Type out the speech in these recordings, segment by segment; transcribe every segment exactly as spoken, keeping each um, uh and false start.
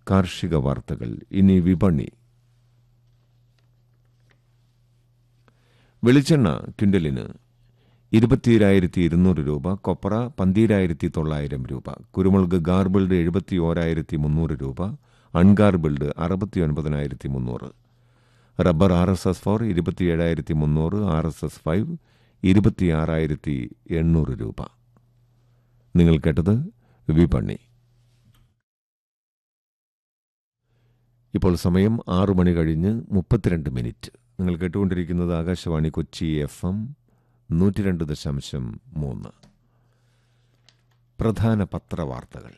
കാർഷിക വാർത്തകൾ. ഇനി വിപണി. വെളിച്ചെണ്ണ ക്വിൻ്റലിന് ഇരുപത്തിയേഴായിരത്തി ഇരുന്നൂറ് രൂപ, കൊപ്ര പന്തീരായിരത്തി തൊള്ളായിരം രൂപ, കുരുമുളക് ഗാർബിൾഡ് എഴുപത്തി ഓരായിരത്തി മുന്നൂറ് രൂപ, അൺഗാർബിൾഡ് അറുപത്തി ഒൻപതിനായിരത്തി മുന്നൂറ്, rubber R S S four ഇരുപത്തിയേഴായിരത്തി മുന്നൂറ്, ആർ എസ് എസ് ഫൈവ് ഇരുപത്തിയാറായിരത്തി എണ്ണൂറ് രൂപ. നിങ്ങൾ കേട്ടത് വിപണി. ഇപ്പോൾ സമയം ആറു മണി കഴിഞ്ഞ് മുപ്പത്തിരണ്ട് മിനിറ്റ്. നിങ്ങൾ കേട്ടുകൊണ്ടിരിക്കുന്നത് ആകാശവാണി കൊച്ചി എഫ് എം നൂറ്റി രണ്ട് ദശാംശം മൂന്ന്. പ്രധാന പത്രവാർത്തകൾ.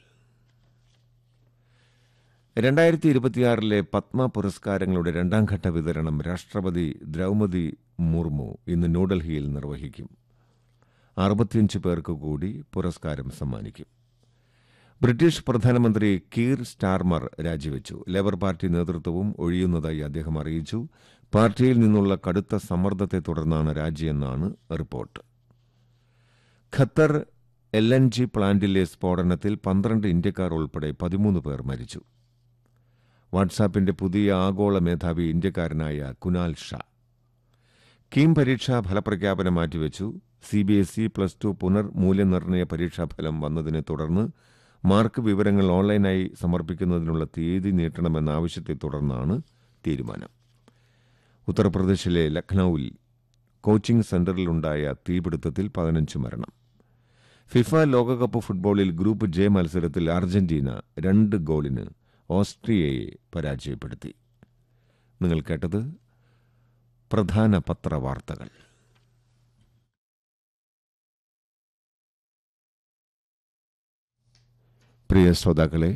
രണ്ടായിരത്തി ഇരുപത്തിയാറിലെ പത്മ പുരസ്കാരങ്ങളുടെ രണ്ടാംഘട്ട വിതരണം രാഷ്ട്രപതി ദ്രൗപദി മുർമു ഇന്ന് ന്യൂഡൽഹിയിൽ നിർവഹിക്കും. അറുപത്തിയഞ്ച് പേർക്ക് കൂടി പുരസ്കാരം സമ്മാനിക്കും. ബ്രിട്ടീഷ് പ്രധാനമന്ത്രി കീർ സ്റ്റാർമർ രാജിവെച്ചു. ലേബർ പാർട്ടി നേതൃത്വവും ഒഴിയുന്നതായി അദ്ദേഹം അറിയിച്ചു. പാർട്ടിയിൽ നിന്നുള്ള കടുത്ത സമ്മർദ്ദത്തെ തുടർന്നാണ് രാജിയെന്നാണ് report. Qatar L N G പ്ലാന്റിലെ സ്ഫോടനത്തിൽ പന്ത്രണ്ട് ഇന്ത്യക്കാർ ഉൾപ്പെടെ പതിമൂന്ന് പേർ മരിച്ചു. വാട്സാപ്പിന്റെ പുതിയ ആഗോള മേധാവി ഇന്ത്യക്കാരനായ കുനാൽ ഷാ. കീം പരീക്ഷാ ഫലപ്രഖ്യാപനം മാറ്റിവെച്ചു. C B S E plus two പുനർ മൂല്യനിർണ്ണയ പരീക്ഷാഫലം വന്നതിനെ തുടർന്ന് മാർക്ക് വിവരങ്ങൾ ഓൺലൈനായി സമർപ്പിക്കുന്നതിനുള്ള തീയതി നീട്ടണമെന്ന ആവശ്യത്തെ തുടർന്നാണ് തീരുമാനം. ഉത്തർപ്രദേശിലെ ലഖ്നൌവിൽ കോച്ചിംഗ് സെന്ററിലുണ്ടായ തീപിടുത്തത്തിൽ പതിനഞ്ച് മരണം. ഫിഫ ലോകകപ്പ് ഫുട്ബോളിൽ ഗ്രൂപ്പ് ജെ മത്സരത്തിൽ അർജന്റീന രണ്ട് ഗോളിന് ഓസ്ട്രിയയെ പരാജയപ്പെടുത്തി. നിങ്ങൾ കേട്ടത് പ്രധാന പത്രവാർത്തകൾ. പ്രിയ ശ്രോതാക്കളെ,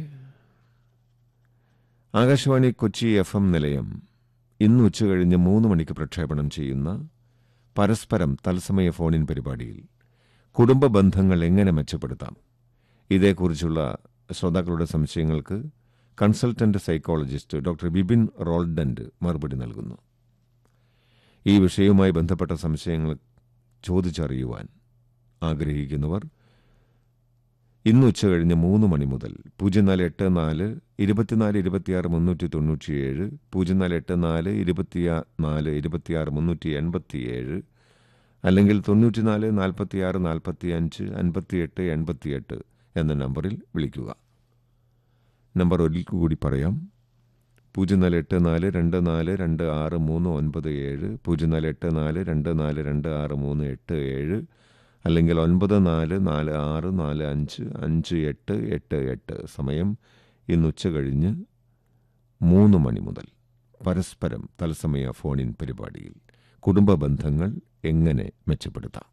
ആകാശവാണി കൊച്ചി എഫ് എം നിലയം ഇന്ന് ഉച്ചകഴിഞ്ഞ് മൂന്ന് മണിക്ക് പ്രക്ഷേപണം ചെയ്യുന്ന പരസ്പരം തത്സമയ ഫോണിൻ പരിപാടിയിൽ കുടുംബ ബന്ധങ്ങൾ എങ്ങനെ മെച്ചപ്പെടുത്താം, ഇതേക്കുറിച്ചുള്ള ശ്രോതാക്കളുടെ സംശയങ്ങൾക്ക് കൺസൾട്ടന്റ് സൈക്കോളജിസ്റ്റ് ഡോക്ടർ ബിബിൻ റോൾഡന്റ് മറുപടി നൽകുന്നു. ഈ വിഷയവുമായി ബന്ധപ്പെട്ട സംശയങ്ങൾ ചോദിച്ചറിയുവാൻ ആഗ്രഹിക്കുന്നവർ ഇന്ന് ഉച്ചകഴിഞ്ഞ് മൂന്ന് മണി മുതൽ പൂജ്യം നാല് എട്ട് നാല് ഇരുപത്തിനാല് ഇരുപത്തിയാറ് മുന്നൂറ്റി തൊണ്ണൂറ്റിയേഴ്, പൂജ്യം നാല് എട്ട് നാല് ഇരുപത്തിനാല് ഇരുപത്തിയാറ് മുന്നൂറ്റി എൺപത്തിയേഴ്, അല്ലെങ്കിൽ തൊണ്ണൂറ്റിനാല് നാൽപ്പത്തിയാറ് നാൽപ്പത്തിയഞ്ച് അൻപത്തിയെട്ട് എൺപത്തിയെട്ട് എന്ന നമ്പറിൽ വിളിക്കുക. നമ്പർ ഒരിക്കൽ കൂടി പറയാം. പൂജ്യം നാല് എട്ട് നാല് രണ്ട് നാല് രണ്ട് ആറ് മൂന്ന് ഒൻപത് ഏഴ്, പൂജ്യം നാല് എട്ട് നാല് രണ്ട് നാല് രണ്ട് ആറ് മൂന്ന് എട്ട് ഏഴ്, അല്ലെങ്കിൽ ഒൻപത് നാല് നാല് ആറ് നാല് അഞ്ച് അഞ്ച് എട്ട് എട്ട് എട്ട്. സമയം ഇന്ന് ഉച്ച കഴിഞ്ഞ് മൂന്ന് മണി മുതൽ പരസ്പരം തത്സമയ ഫോണിൻ പരിപാടിയിൽ കുടുംബ ബന്ധങ്ങൾ എങ്ങനെ മെച്ചപ്പെടുത്താം.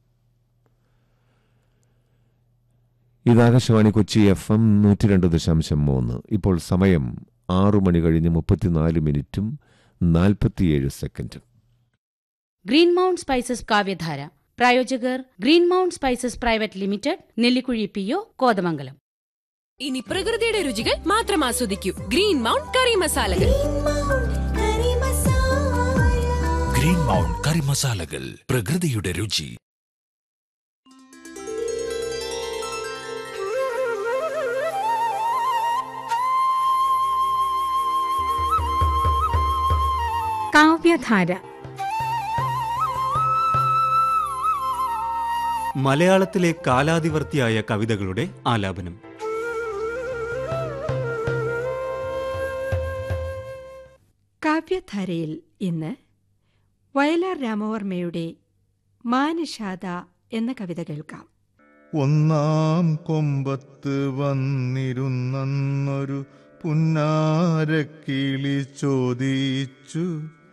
ഇത് ആകാശവാണി കൊച്ചി എഫ് എം നൂറ്റി രണ്ട് ദശാംശം മൂന്ന്. ഇപ്പോൾ സമയം ആറു മണി കഴിഞ്ഞ് മുപ്പത്തിനാല് മിനിറ്റും നാൽപ്പത്തിയേഴ് സെക്കൻഡും. ഗ്രീൻ മൗണ്ട് സ്പൈസസ് കാവ്യധാര പ്രായോജകർ green mount spices private limited, Nellikuzhi P O, Kothamangalam. ഇനി പ്രകൃതിയുടെ രുചികൾ മാത്രം ആസ്വദിക്കൂ. ഗ്രീൻ മൗണ്ട് കറി മസാലകൾ. ഗ്രീൻ മൗണ്ട് കറി മസാലകൾ, പ്രകൃതിയുടെ രുചി. കാവ്യധാര. മലയാളത്തിലെ കാലാതിവർത്തിയായ കവിതകളുടെ ആലാപനം. കാവ്യധാരയിൽ ഇന്ന് വയലാർ രാമവർമ്മയുടെ മാനിഷാദ എന്ന കവിത കേൾക്കാം. ഒന്നാം കൊമ്പത്ത് വന്നിരുന്നൊരു പുന്നാരക്കിളി ചോദിച്ചു